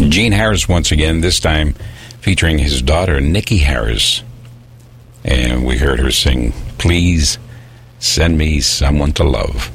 Gene Harris once again, this time featuring his daughter, Nikki Harris. And we heard her sing, Please Send Me Someone to Love.